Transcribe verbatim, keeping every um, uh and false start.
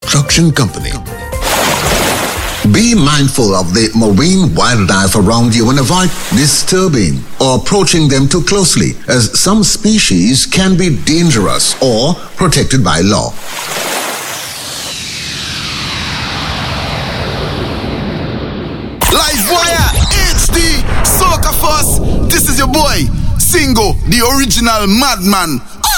Construction Company. Be mindful of the marine wildlife around you and avoid disturbing or approaching them too closely, as some species can be dangerous or protected by law. Live Wire H D Soca Force. This is your boy Singo, the original madman.